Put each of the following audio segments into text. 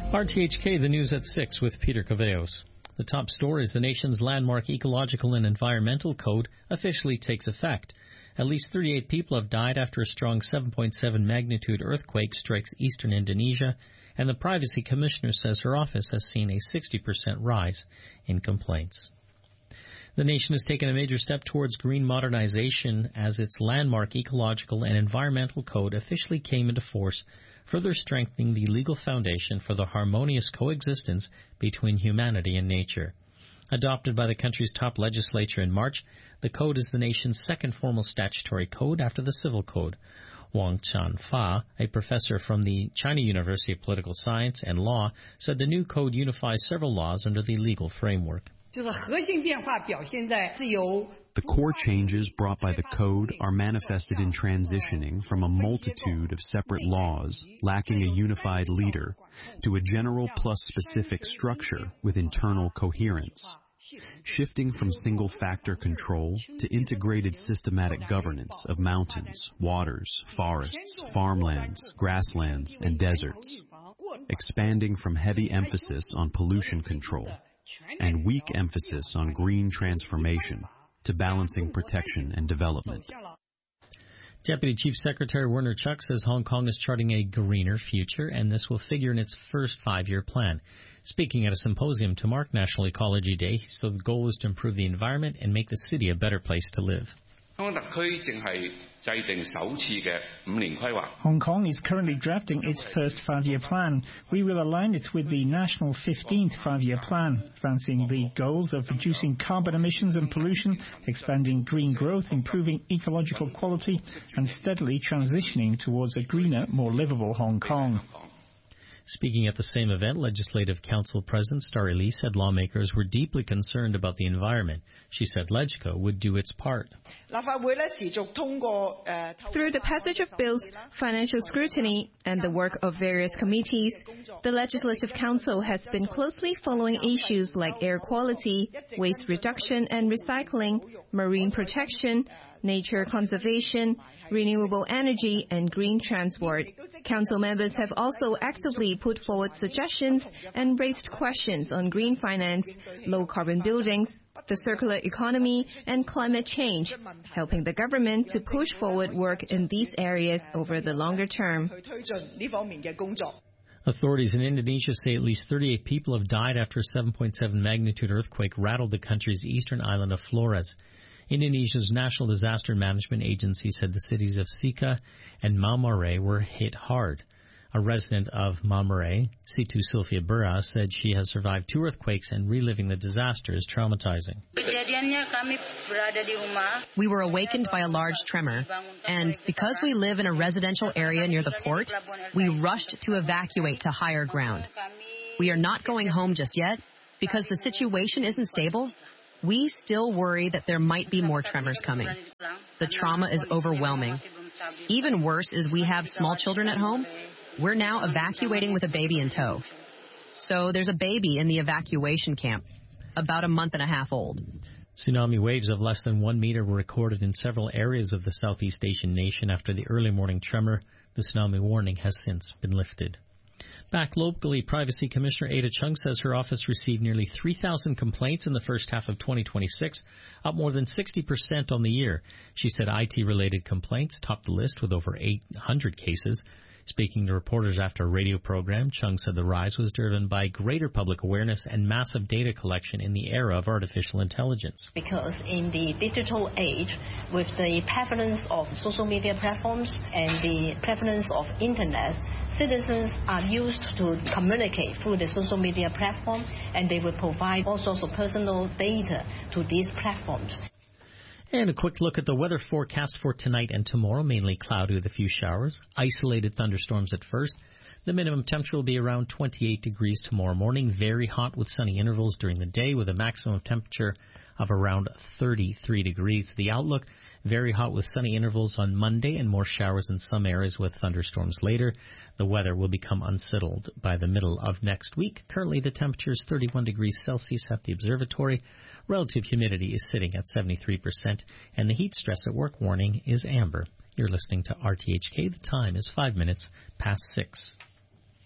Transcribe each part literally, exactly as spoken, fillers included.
R T H K, the news at six with Peter Caveos. The top story is the nation's landmark ecological and environmental code officially takes effect. At least thirty-eight people have died after a strong seven point seven magnitude earthquake strikes eastern Indonesia, and the Privacy Commissioner says her office has seen a sixty percent rise in complaints. The nation has taken a major step towards green modernization as its landmark ecological and environmental code officially came into force, further strengthening the legal foundation for the harmonious coexistence between humanity and nature. Adopted by the country's top legislature in March, the code is the nation's second formal statutory code after the Civil Code. Wang Chanfa, a professor from the China University of Political Science and Law, said the new code unifies several laws under the legal framework. The core changes brought by the code are manifested in transitioning from a multitude of separate laws lacking a unified leader to a general plus specific structure with internal coherence, shifting from single-factor control to integrated systematic governance of mountains, waters, forests, farmlands, grasslands, and deserts, expanding from heavy emphasis on pollution control and weak emphasis on green transformation to balancing protection and development. Deputy Chief Secretary Werner Chuck says Hong Kong is charting a greener future, and this will figure in its first five-year plan. Speaking at a symposium to mark National Ecology Day, he said the goal is to improve the environment and make the city a better place to live. Hong Kong is currently drafting its first five-year plan. We will align it with the national fifteenth five-year plan, advancing the goals of reducing carbon emissions and pollution, expanding green growth, improving ecological quality, and steadily transitioning towards a greener, more livable Hong Kong. Speaking at the same event, Legislative Council President Starry Lee said lawmakers were deeply concerned about the environment. She said LegCo would do its part. Through the passage of bills, financial scrutiny, and the work of various committees, the Legislative Council has been closely following issues like air quality, waste reduction and recycling, marine protection, nature conservation, renewable energy, and green transport. Council members have also actively put forward suggestions and raised questions on green finance, low-carbon buildings, the circular economy, and climate change, helping the government to push forward work in these areas over the longer term. Authorities in Indonesia say at least thirty-eight people have died after a seven point seven magnitude earthquake rattled the country's eastern island of Flores. Indonesia's National Disaster Management Agency said the cities of Sika and Maumaray were hit hard. A resident of Maumaray, Situ Sylvia Burra, said she has survived two earthquakes and reliving the disaster is traumatizing. We were awakened by a large tremor, and because we live in a residential area near the port, we rushed to evacuate to higher ground. We are not going home just yet because the situation isn't stable. We still worry that there might be more tremors coming. The trauma is overwhelming. Even worse is we have small children at home. We're now evacuating with a baby in tow. So there's a baby in the evacuation camp, about a month and a half old. Tsunami waves of less than one meter were recorded in several areas of the Southeast Asian nation after the early morning tremor. The tsunami warning has since been lifted. Back locally, Privacy Commissioner Ada Chung says her office received nearly three thousand complaints in the first half of twenty twenty-six, up more than sixty percent on the year. She said I T-related complaints topped the list with over eight hundred cases. Speaking to reporters after a radio program, Chung said the rise was driven by greater public awareness and massive data collection in the era of artificial intelligence. Because in the digital age, with the prevalence of social media platforms and the prevalence of internet, citizens are used to communicate through the social media platform, and they will provide all sorts of personal data to these platforms. And a quick look at the weather forecast for tonight and tomorrow. Mainly cloudy with a few showers. Isolated thunderstorms at first. The minimum temperature will be around twenty-eight degrees tomorrow morning. Very hot with sunny intervals during the day with a maximum temperature of around thirty-three degrees. The outlook, very hot with sunny intervals on Monday and more showers in some areas with thunderstorms later. The weather will become unsettled by the middle of next week. Currently the temperature is thirty-one degrees Celsius at the observatory. Relative humidity is sitting at seventy-three percent, and the heat stress at work warning is amber. You're listening to R T H K. The time is five minutes past six.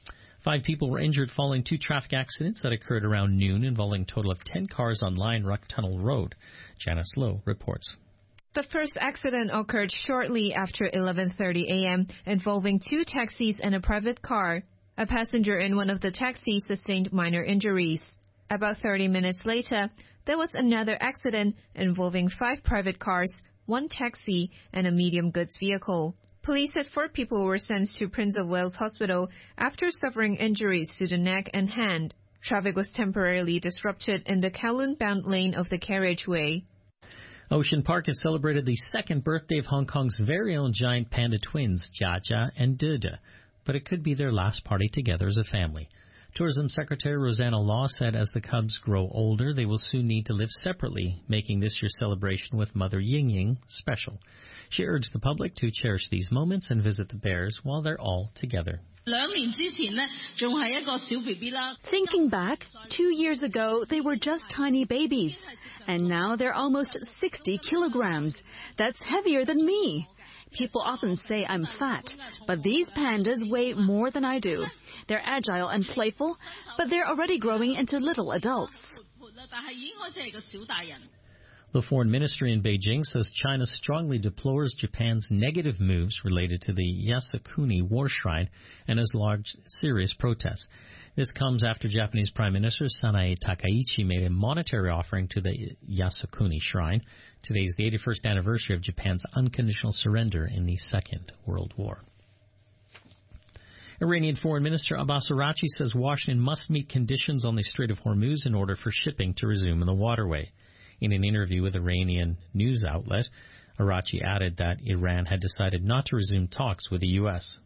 Five people were injured following two traffic accidents that occurred around noon involving a total of ten cars on Lion Rock Tunnel Road. Janice Lowe reports. The first accident occurred shortly after eleven thirty a.m. involving two taxis and a private car. A passenger in one of the taxis sustained minor injuries. About thirty minutes later, there was another accident involving five private cars, one taxi, and a medium goods vehicle. Police said four people were sent to Prince of Wales Hospital after suffering injuries to the neck and hand. Traffic was temporarily disrupted in the Kowloon-bound lane of the carriageway. Ocean Park has celebrated the second birthday of Hong Kong's very own giant panda twins, Jia and Dede, but it could be their last party together as a family. Tourism Secretary Rosanna Law said as the cubs grow older, they will soon need to live separately, making this year's celebration with Mother Ying Ying special. She urged the public to cherish these moments and visit the bears while they're all together. Thinking back, two years ago, they were just tiny babies, and now they're almost sixty kilograms. That's heavier than me. People often say I'm fat, but these pandas weigh more than I do. They're agile and playful, but they're already growing into little adults. The Foreign Ministry in Beijing says China strongly deplores Japan's negative moves related to the Yasukuni war shrine and has lodged serious protests. This comes after Japanese Prime Minister Sanae Takaichi made a monetary offering to the Yasukuni shrine. Today is the eighty-first anniversary of Japan's unconditional surrender in the Second World War. Iranian Foreign Minister Abbas Araghchi says Washington must meet conditions on the Strait of Hormuz in order for shipping to resume in the waterway. In an interview with Iranian news outlet, Araghchi added that Iran had decided not to resume talks with the U S.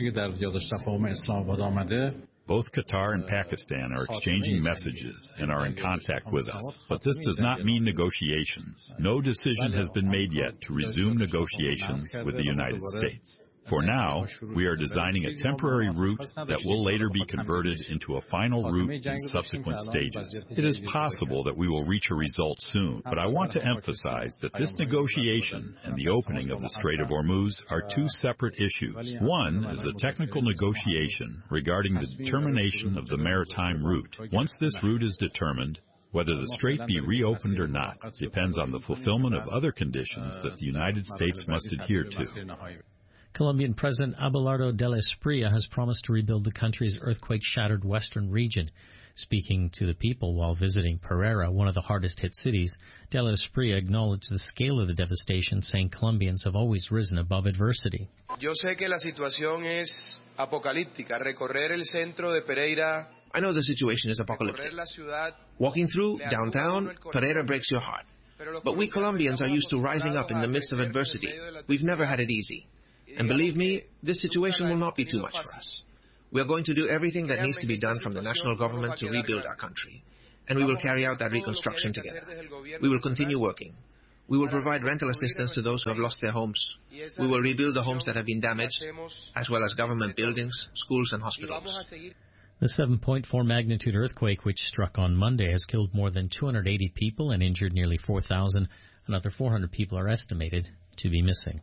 Both Qatar and Pakistan are exchanging messages and are in contact with us, but this does not mean negotiations. No decision has been made yet to resume negotiations with the United States. For now, we are designing a temporary route that will later be converted into a final route in subsequent stages. It is possible that we will reach a result soon, but I want to emphasize that this negotiation and the opening of the Strait of Hormuz are two separate issues. One is a technical negotiation regarding the determination of the maritime route. Once this route is determined, whether the strait be reopened or not depends on the fulfillment of other conditions that the United States must adhere to. Colombian President Abelardo del Espriella has promised to rebuild the country's earthquake-shattered western region. Speaking to the people while visiting Pereira, one of the hardest-hit cities, del Espriella acknowledged the scale of the devastation, saying Colombians have always risen above adversity. Yo sé que la situación es apocalíptica. Recorrer el centro de Pereira. I know the situation is apocalyptic. Walking through downtown, Pereira breaks your heart. But we Colombians are used to rising up in the midst of adversity. We've never had it easy. And believe me, this situation will not be too much for us. We are going to do everything that needs to be done from the national government to rebuild our country. And we will carry out that reconstruction together. We will continue working. We will provide rental assistance to those who have lost their homes. We will rebuild the homes that have been damaged, as well as government buildings, schools, and hospitals. The seven point four magnitude earthquake, which struck on Monday, has killed more than two hundred eighty people and injured nearly four thousand. Another four hundred people are estimated to be missing.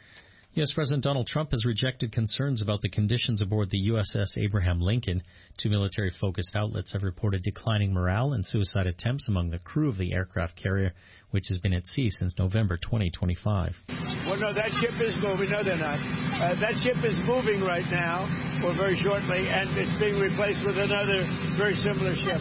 U S. President Donald Trump has rejected concerns about the conditions aboard the U S S Abraham Lincoln. Two military-focused outlets have reported declining morale and suicide attempts among the crew of the aircraft carrier, which has been at sea since November twenty twenty-five. Well, no, that ship is moving. No, they're not. Uh, that ship is moving right now, or very shortly, and it's being replaced with another very similar ship.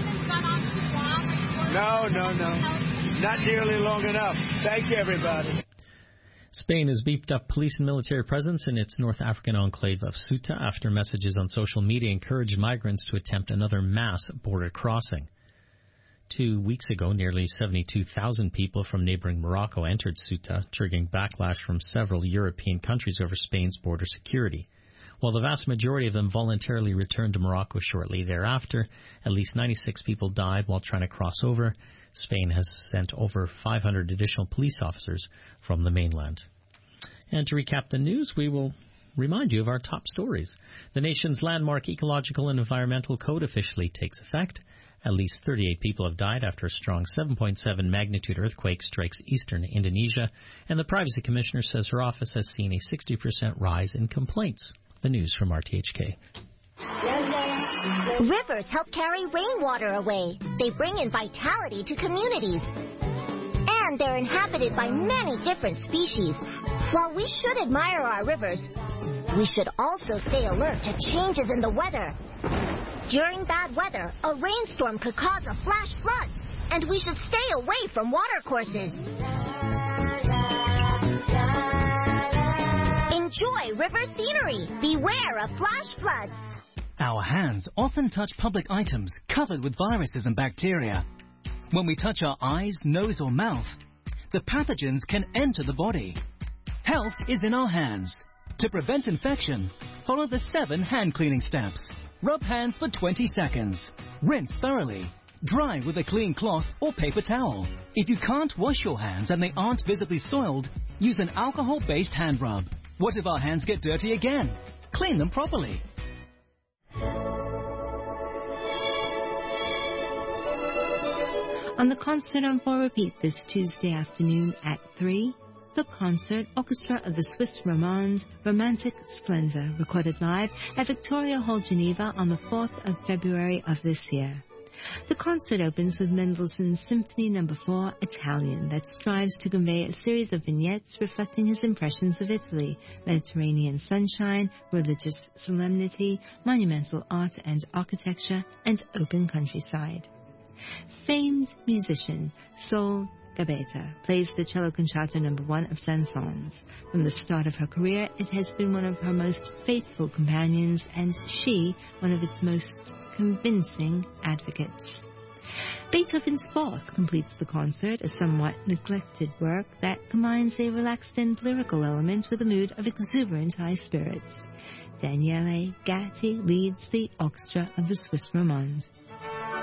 No, no, no. Not nearly long enough. Thank you, everybody. Spain has beefed up police and military presence in its North African enclave of Ceuta after messages on social media encouraged migrants to attempt another mass border crossing. Two weeks ago, nearly seventy-two thousand people from neighboring Morocco entered Ceuta, triggering backlash from several European countries over Spain's border security. While the vast majority of them voluntarily returned to Morocco shortly thereafter, at least ninety-six people died while trying to cross over. Spain has sent over five hundred additional police officers from the mainland. And to recap the news, we will remind you of our top stories. The nation's landmark ecological and environmental code officially takes effect. At least thirty-eight people have died after a strong seven point seven magnitude earthquake strikes eastern Indonesia. And the Privacy Commissioner says her office has seen a sixty percent rise in complaints. The news from R T H K. Rivers help carry rainwater away. They bring in vitality to communities. And they're inhabited by many different species. While we should admire our rivers, we should also stay alert to changes in the weather. During bad weather, a rainstorm could cause a flash flood, and we should stay away from watercourses. Enjoy river scenery. Beware of flash floods. Our hands often touch public items covered with viruses and bacteria. When we touch our eyes, nose or mouth, the pathogens can enter the body. Health is in our hands. To prevent infection, follow the seven hand cleaning steps. Rub hands for twenty seconds. Rinse thoroughly. Dry with a clean cloth or paper towel. If you can't wash your hands and they aren't visibly soiled, use an alcohol-based hand rub. What if our hands get dirty again? Clean them properly. On the concert on for repeat this Tuesday afternoon at three, the concert Orchestra of the Swiss Romands Romantic Splendor, recorded live at Victoria Hall, Geneva on the fourth of February of this year. The concert opens with Mendelssohn's Symphony Number four, Italian, that strives to convey a series of vignettes reflecting his impressions of Italy, Mediterranean sunshine, religious solemnity, monumental art and architecture, and open countryside. Famed musician Sol Gabetta plays the cello concerto number one of Saint-Saëns. From the start of her career, it has been one of her most faithful companions, and she one of its most convincing advocates. Beethoven's Fourth completes the concert, a somewhat neglected work that combines a relaxed and lyrical element with a mood of exuberant high spirits. Daniele Gatti leads the Orchestra of the Swiss Romands.